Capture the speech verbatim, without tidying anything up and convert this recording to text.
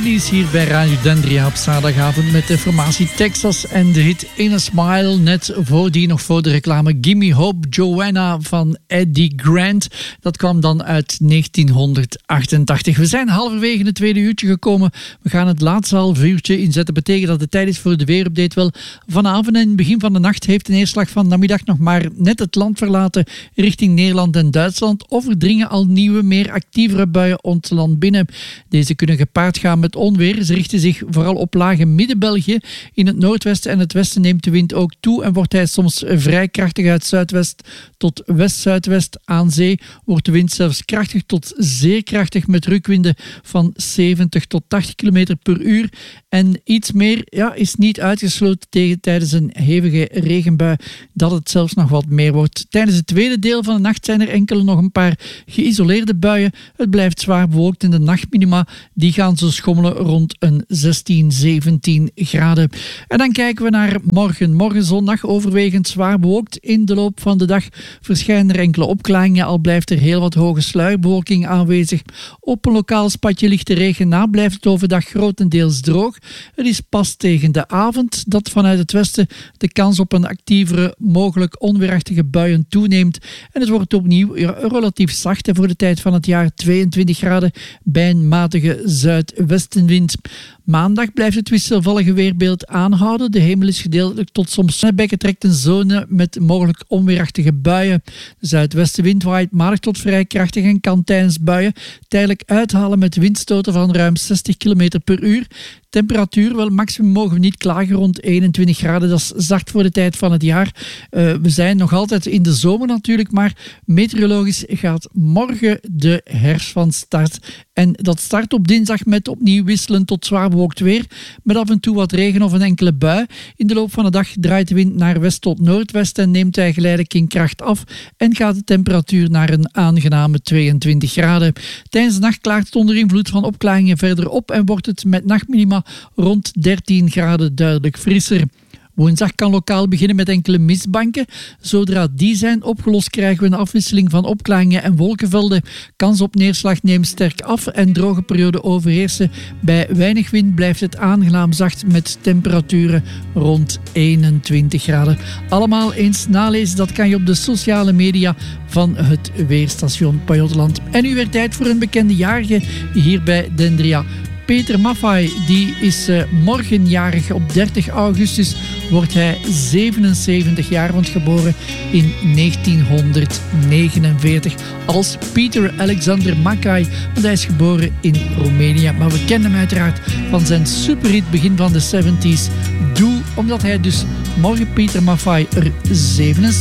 Genies hier bij Radio Dendria op zaterdagavond met de formatie Texas en de hit In a Smile. Net voordien nog voor de reclame Gimme Hope Joanna van Eddie Grant. Dat kwam dan uit negentienhonderdachtentachtig. We zijn halverwege het tweede uurtje gekomen. We gaan het laatste half uurtje inzetten. Betekent dat het tijd is voor de weerupdate. Wel, vanavond en begin van de nacht heeft de neerslag van namiddag nog maar net het land verlaten richting Nederland en Duitsland. Of er dringen al nieuwe, meer actievere buien ons land binnen. Deze kunnen gepaard gaan met onweer. Ze richten zich vooral op lage Midden-België. In het noordwesten en het westen neemt de wind ook toe en wordt hij soms vrij krachtig uit zuidwest tot west-zuidwest. Aan zee wordt de wind zelfs krachtig tot zeer krachtig met rukwinden van zeventig tot tachtig kilometer per uur. En iets meer ja, is niet uitgesloten tegen tijdens een hevige regenbui dat het zelfs nog wat meer wordt. Tijdens het tweede deel van de nacht zijn er enkele nog een paar geïsoleerde buien. Het blijft zwaar bewolkt in de nachtminima. Die gaan zo schommelen rond een zestien, zeventien graden. En dan kijken we naar morgen. Morgen zondag overwegend zwaar bewolkt. In de loop van de dag verschijnen er enkele opklaringen, al blijft er heel wat hoge sluierbewolking aanwezig. Op een lokaal spatje lichte regen na blijft het overdag grotendeels droog. Het is pas tegen de avond dat vanuit het westen de kans op een actievere, mogelijk onweerachtige buien toeneemt. En het wordt opnieuw ja, relatief zacht voor de tijd van het jaar, tweeëntwintig graden bij een matige zuidwestenwind. Maandag blijft het wisselvallige weerbeeld aanhouden. De hemel is gedeeltelijk tot soms zonnebekken trekt een zone met mogelijk onweerachtige buien. De zuidwestenwind waait matig tot vrij krachtig en kan tijdens buien tijdelijk uithalen met windstoten van ruim zestig kilometer per uur. Temperatuur, wel maximum mogen we niet klagen rond eenentwintig graden. Dat is zacht voor de tijd van het jaar. Uh, we zijn nog altijd in de zomer natuurlijk, maar meteorologisch gaat morgen de herfst van start. En dat start op dinsdag met opnieuw wisselend tot zwaar bewolkt weer, met af en toe wat regen of een enkele bui. In de loop van de dag draait de wind naar west tot noordwest en neemt hij geleidelijk in kracht af en gaat de temperatuur naar een aangename tweeëntwintig graden. Tijdens de nacht klaart het onder invloed van opklaringen verder op en wordt het met nachtminima rond dertien graden duidelijk frisser. Woensdag kan lokaal beginnen met enkele mistbanken. Zodra die zijn opgelost krijgen we een afwisseling van opklaringen en wolkenvelden. Kans op neerslag neemt sterk af en droge periode overheersen. Bij weinig wind blijft het aangenaam zacht met temperaturen rond eenentwintig graden. Allemaal eens nalezen, dat kan je op de sociale media van het weerstation Pajottenland. En nu weer tijd voor een bekende jarige hier bij Dendria. Peter Maffay, die is uh, morgen jarig. Op dertig augustus wordt hij zevenenzeventig jaar, want geboren in negentienhonderdnegenenveertig als Peter Alexander Mackay, want hij is geboren in Roemenië. Maar we kennen hem uiteraard van zijn superhit begin van de zeventig. Doe, omdat hij dus morgen Peter Maffay er zevenenzeventig